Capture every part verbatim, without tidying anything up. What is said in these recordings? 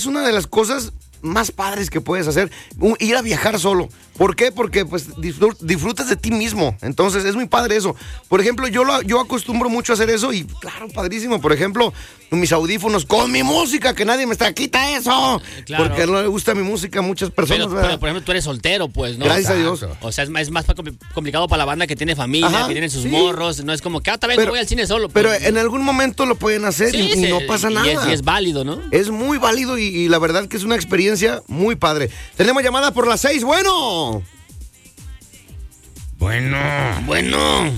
Es una de las cosas más padres que puedes hacer, ir a viajar solo. ¿Por qué? Porque pues disfrutas de ti mismo. Entonces es muy padre eso. Por ejemplo, yo lo, yo acostumbro mucho a hacer eso y claro, padrísimo. Por ejemplo, mis audífonos con mi música, que nadie me está, quita eso. Claro. Porque no le gusta mi música a muchas personas. Pero, pero por ejemplo, tú eres soltero, pues, ¿no? Gracias a Dios. O sea, es más, es más complicado para la banda que tiene familia, Ajá, que tienen sus sí. morros. No es como que, ah, tal vez voy al cine solo. Pero, pero en algún momento lo pueden hacer sí, y, y no pasa y nada. Es, y es válido, ¿no? Es muy válido y, y la verdad que es una experiencia muy padre. Tenemos llamada por las seis, bueno. Bueno. Bueno.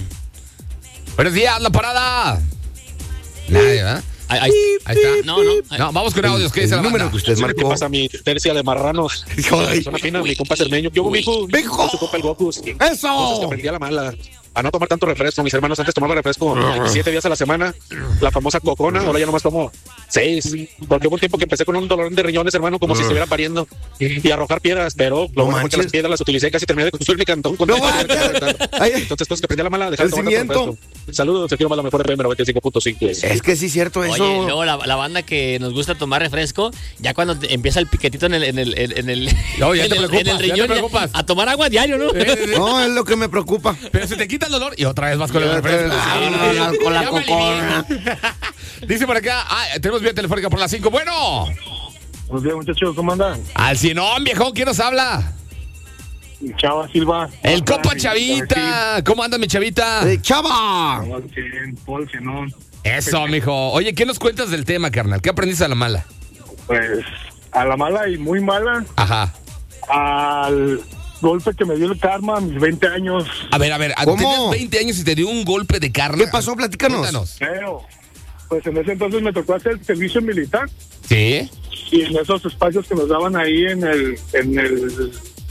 Buenos días, la parada. Nadie, ¿verdad? Ahí, ahí, ahí está. No, no. Ahí. No, vamos con audios. ¿Qué dice la número banda? que usted marcó? ¿Qué pasa, mi tercia de marranos? Persona fina, mi compa Cermeño. Yo, mi hijo. ¡Hijo! Su compa el Goku. ¡Eso! Entonces aprendí a la mala. A no tomar tanto refresco. Mis hermanos antes tomaban refresco siete días a la semana. La famosa cocona. Ahora ya nomás tomo seis. Porque hubo un tiempo que empecé con un dolor de riñones, hermano, como si estuviera pariendo. Y arrojar piedras. Pero lo bueno que las piedras las utilicé. Casi terminé de construir mi cantón. Con no, entonces, pues que aprendí a la mala. Dejar de tomar tanto refresco. Saludos. Te quiero más la mejor F M noventa y cinco punto cinco. Es que sí es cierto eso. Oye, luego la, la banda que nos gusta tomar refresco, ya cuando empieza el piquetito en el en el en el, no, ya en te el, preocupas, en el riñón, ya te preocupas. A tomar agua diario, ¿no? No, es lo que me preocupa. Pero se te quita el dolor y otra vez vas con el refresco. Ah, no, con la cocona. Dice por acá, ah, tenemos vía telefónica por las cinco. Bueno. Buenos días, muchachos, ¿cómo andan? Al cienón, viejo, ¿quién nos habla? Chava Silva. El compa Chavita. ¿Cómo andas, mi Chavita? Eh, ¡Chava! Paul Zenón. Eso, mijo. Oye, ¿qué nos cuentas del tema, carnal? ¿Qué aprendiste a la mala? Pues, a la mala y muy mala. Ajá. Al golpe que me dio el karma a mis veinte años. A ver, a ver, ¿Cómo? ¿tenías veinte años y te dio un golpe de karma? ¿Qué pasó? Platícanos. Cuéntanos. Pero, pues en ese entonces me tocó hacer el servicio militar. ¿Sí? Y en esos espacios que nos daban ahí en el en el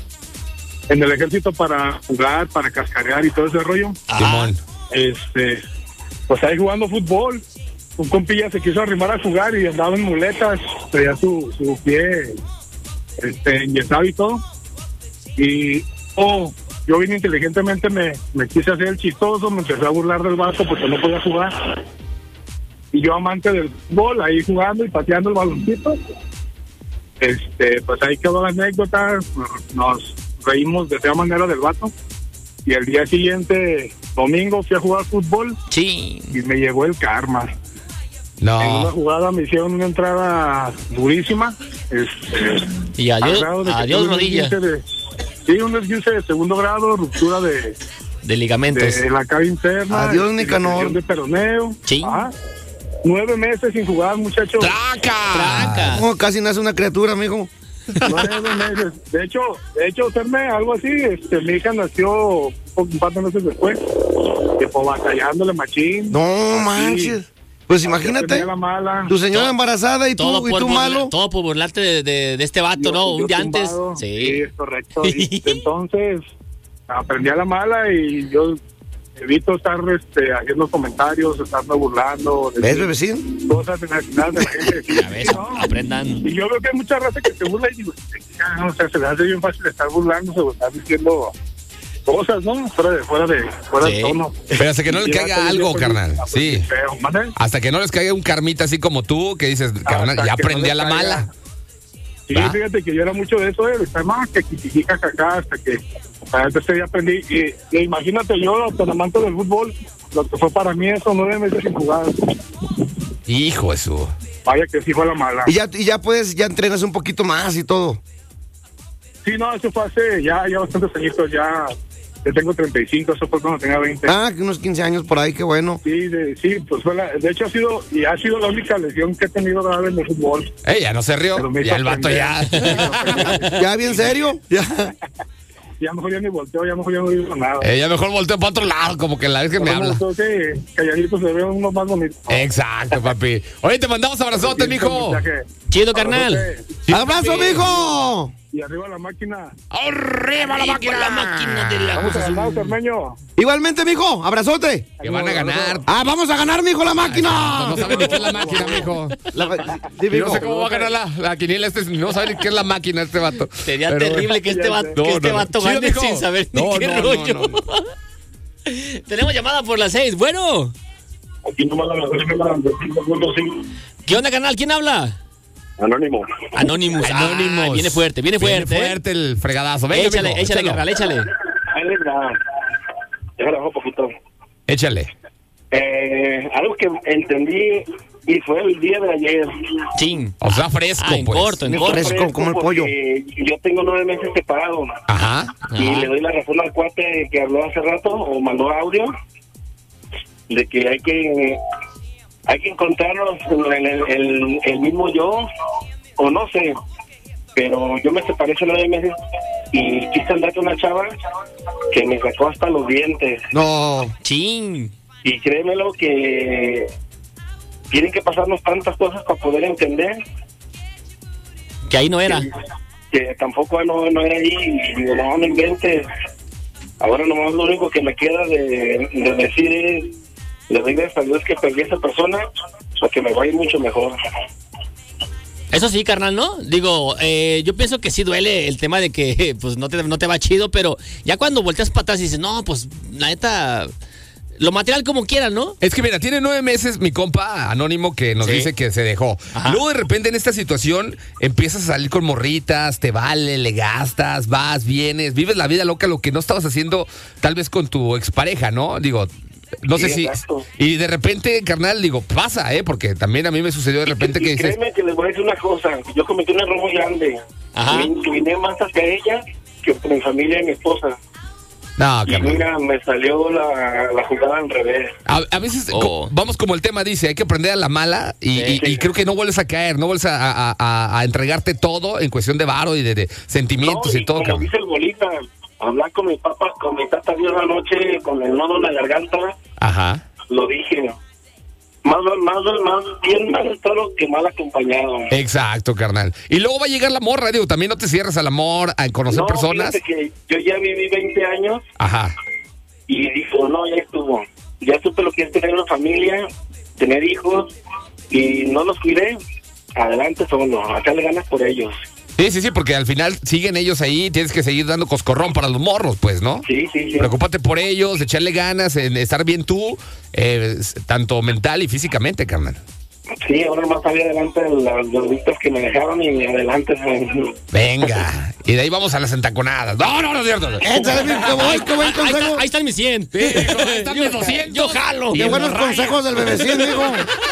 en el ejército para jugar, para cascarear y todo ese rollo. Simón. Este, pues ahí jugando fútbol, un compilla se quiso arrimar a jugar y andaba en muletas, traía su, su pie este, inyectado y todo. Y oh, yo bien inteligentemente me, me quise hacer el chistoso, me empecé a burlar del vato porque no podía jugar. Y yo, amante del fútbol, ahí jugando y pateando el baloncito. Este, pues ahí quedó la anécdota, nos reímos de fea manera del vato. Y el día siguiente, domingo, fui a jugar fútbol. Sí. Y me llegó el karma. No. En una jugada me hicieron una entrada durísima. Este, y adiós, adiós rodilla. De, sí, un esguince de segundo grado, ruptura de... De ligamentos. De la cara interna. Adiós, Nicanor. De peroneo. Sí. Ah, nueve meses sin jugar, muchacho. ¡Traca! ¡Traca! No, casi nace una criatura, amigo. Nueve meses. De hecho, de hecho, hacerme algo así, este, mi hija nació un par de meses después, que pues batallándole machín. No manches. Pues imagínate, tu señora todo, embarazada y tú, y tú burla, malo. Todo por burlarte de, de, de este vato, yo, ¿no? yo Un día tumbado, antes. Sí. Sí, es correcto. Y entonces, aprendí a la mala y yo evito estar este, haciendo comentarios, estarme burlando. ¿Ves, bebecín? Cosas relacionadas de la gente. Ya ves, ¿no? Aprendan. Y yo veo que hay mucha raza que se burla y digo, no, o sea, se les hace bien fácil estar burlándose o estar diciendo cosas, ¿no? Fuera de, fuera de, fuera sí. de tono. Pero hasta que no le caiga algo, carnal. Sí. Feo. Hasta que no les caiga un karmita así como tú, que dices, carnal, ya aprendí no a la caiga. Mala. Sí, ¿va? Fíjate que yo era mucho de eso, de estar más que quijijica acá hasta que entonces ya aprendí. Y, y imagínate yo, tan amante del fútbol, lo que fue para mí eso, nueve meses sin jugar. Hijo eso. Vaya que sí fue la mala. Y ya, y ya puedes, ya entrenas un poquito más y todo. Sí, no, eso fue hace ya, ya bastantes añitos, ya. Yo tengo treinta y cinco, eso fue cuando tenía veinte. Ah, unos quince años por ahí, qué bueno. Sí, de, sí, pues fue la, de hecho ha sido, y ha sido la única lesión que he tenido grave en el fútbol. Eh, ya no se rió, ya el vato ya. Ya bien serio, ya. Ya mejor ya ni volteo, ya mejor ya no digo nada. Eh, ya mejor volteo para otro lado, como que la vez que me habla. Entonces, calladito se ve uno más bonito. Exacto, papi. Oye, te mandamos abrazote, mijo. Chido, carnal. Sí, ¡abrazo, mijo! Y arriba la máquina. ¡Arriba la máquina! La máquina de la... Vamos a ganar, Cermeño. Igualmente, mijo, abrazote. Que van a ganar. Ah, vamos a ganar, mijo, la máquina. No, no sabe ni qué es la máquina, mijo. La, sí, mijo. No sé cómo va a ganar la, la quiniela este, no sabe ni qué es la máquina este vato. Sería Pero, terrible bueno. que este vato, no, que este no, vato no. gane Chido, sin saber ni no, qué no, rollo. No, no, no. Tenemos llamada por las seis. Bueno. Aquí nomás la cinco punto cinco. ¿Qué onda, canal? ¿Quién habla? Anónimo. Anonymous. Anonymous. Ah, viene fuerte, viene fuerte. Viene ¿eh? fuerte el fregadazo. Venga, échale, amigo, échale, échalo. carnal, échale. Ahí les va. Déjalo un poquito. Échale. Eh, algo que entendí y fue el día de ayer. Ching. O sea, fresco, Ah, en pues. corto, en Bien corto. fresco. como el pollo. Porque Yo tengo nueve meses separado. Ajá. Y Ajá. le doy la razón al cuate que habló hace rato o mandó audio de que hay que hay que encontrarnos en el, el, el mismo yo o no sé, pero yo me separé hace nueve meses y quise andar con una chava que me sacó hasta los dientes No. Ching. y créemelo que tienen que pasarnos tantas cosas para poder entender Que ahí no era. que tampoco no, no era ahí y digo, no, no inventes. Ahora nomás lo único que me queda de, de decir es, le doy gracias a Dios que perdí a esa persona, porque me va a ir mucho mejor. Eso sí, carnal, ¿no? Digo, eh, yo pienso que sí duele el tema de que pues no te, no te va chido, pero ya cuando volteas para atrás y dices, no, pues la neta, lo material como quieran, ¿no? Es que mira, tiene nueve meses mi compa Anónimo que nos Sí. dice que se dejó. Ajá. Luego de repente en esta situación empiezas a salir con morritas, te vale, le gastas, vas, vienes, vives la vida loca, lo que no estabas haciendo tal vez con tu expareja, ¿no? Digo, no Sí, sé si... exacto. Y de repente, carnal, digo, pasa, ¿eh? Porque también a mí me sucedió de repente Y que dices... créeme que les voy a decir una cosa, yo cometí un error muy grande. Ajá. Me incliné más hacia ella que por mi familia y mi esposa. No, Y carnal. mira, me salió la, la jugada al revés. A, a veces, Oh. co- vamos como el tema dice, hay que aprender a la mala y, Sí. y- y creo que no vuelves a caer, no vuelves a, a- a- a entregarte todo en cuestión de varo y de, de sentimientos No, y todo, como carnal. dice el bolita, hablar con mi papá, con mi tata Dios la noche, con el nodo en la garganta, Ajá. lo dije. Más, más, más bien mal solo que mal acompañado. Exacto, carnal. Y luego va a llegar la morra, digo, también no te cierres al amor, a conocer No, personas. fíjate que yo ya viví veinte años Ajá. y dijo, no, ya estuvo. Ya supe lo que es tener una familia, tener hijos y no los cuidé. Adelante solo, acá le ganas por ellos. Sí, sí, sí, porque al final siguen ellos ahí, tienes que seguir dando coscorrón para los morros, pues, ¿no? Sí, sí, sí. Preocúpate por ellos, echarle ganas, en estar bien tú, eh, tanto mental y físicamente, carnal. Sí, ahora más salí adelante las gorditas que me dejaron y adelante. Venga. Y de ahí vamos a las entaconadas. No, no, no es cierto. Échale, bien, qué buen, qué buen Ahí, está, consejo. ahí están mis cien. están mis doscientos. Yo jalo. Qué el buenos morralla. consejos del bebecín, digo.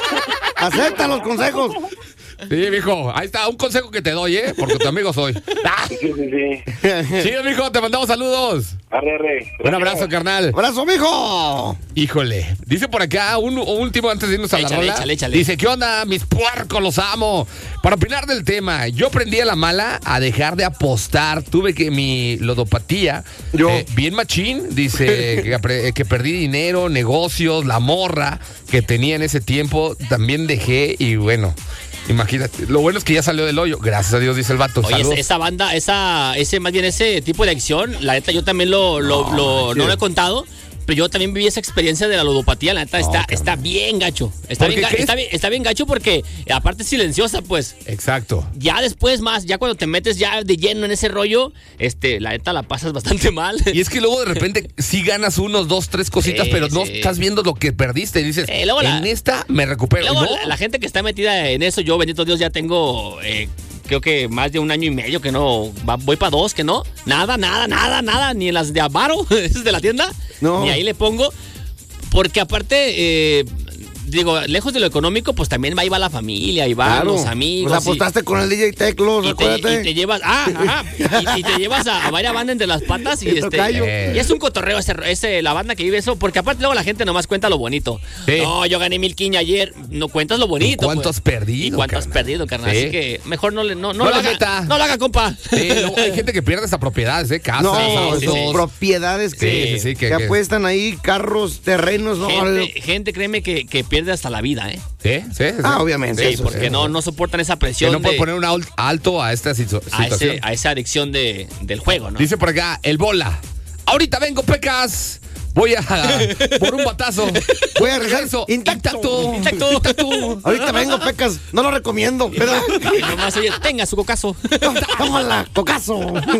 Acepta los consejos. Sí, mijo, ahí está, un consejo que te doy, ¿eh? Porque tu amigo soy. Ah, Sí, sí, sí. chido, mijo, te mandamos saludos. Arre, arre. Un abrazo, carnal. ¡Abrazo, mijo! Híjole, dice por acá un, un último antes de irnos a la Échale, rola. échale, échale. Dice, ¿qué onda? Mis puercos, los amo. Para opinar del tema, yo aprendí a la mala a dejar de apostar. Tuve que mi ludopatía, Yo. eh, bien machín, dice que, apre- que perdí dinero, negocios, la morra que tenía en ese tiempo, también dejé y bueno, imagínate. Lo bueno es que ya salió del hoyo. Gracias a Dios, dice el vato. Oye, Saludos. esa, esa banda, esa, ese, más bien ese tipo de adicción, la neta yo también lo, lo, No, lo- sí. no lo he contado, pero yo también viví esa experiencia de la ludopatía, la neta está, carnal. está bien gacho. Está ¿Por bien, qué ga- crees? está, bien, está bien gacho porque eh, aparte es silenciosa, pues. Exacto. Ya después más, ya cuando te metes ya de lleno en ese rollo, este, la neta la pasas bastante mal. Y es que luego de repente sí ganas unos, dos, tres cositas, Sí, pero no sí. estás viendo lo que perdiste. Y dices, Eh, luego la- en esta me recupero. Luego, ¿no? la, la gente que está metida en eso, yo, bendito Dios, ya tengo, eh, creo que más de un año y medio que no, va- voy para dos, que no, nada, nada, nada, nada, ni en las de Avaro, esas de la tienda, No. ni ahí le pongo, porque aparte, eh, digo, lejos de lo económico, pues también ahí va la familia, ahí van Claro. los amigos. Pues y- apostaste con el D J Teclos, y te, acuérdate. y te llevas, ah, ajá, y, y te llevas a, a varias bandas entre las patas y El este tocayo. y es un cotorreo ese, ese la banda que vive eso, porque aparte luego la gente nomás cuenta lo bonito. Sí. No, yo gané mil quiña ayer, no cuentas lo bonito. ¿Y cuánto pues. has perdido, ¿Y cuánto has carnal? perdido, carnal? Sí. Así que mejor no le no, no, No lo la haga, meta. no lo haga, compa. Sí, luego hay gente que pierde hasta propiedades, ¿eh? Casas, No, autos. sí, son sí. propiedades que, Sí, sí, sí, que- que que- apuestan ahí, carros, terrenos, ¿no? Gente, gente, créeme que, que pierde hasta la vida, ¿eh? Sí, sí, sí. Ah, obviamente. Sí, eso, porque sí. no, no soportan esa Que presión no puede de- poner un al- alto a esta situ- a, situación. ese, a esa adicción de, del juego, ¿no? Dice por acá, el bola. Ahorita vengo, Pecas. Voy a por un batazo. Voy a regresar Regreso. intacto. Intacto. Intacto. Ahorita vengo, Pecas. No lo recomiendo, ¿verdad? Y nomás oye, tenga su cocazo. Tómala, cocazo.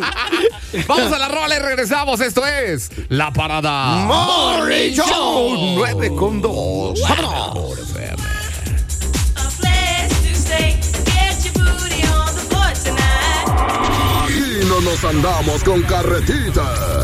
Vamos a la rola y regresamos. Esto es La Parada Morning Show nueve con dos. ¡Vámonos! Por F M. A place to stay, get your boots pero nos andamos con carretita.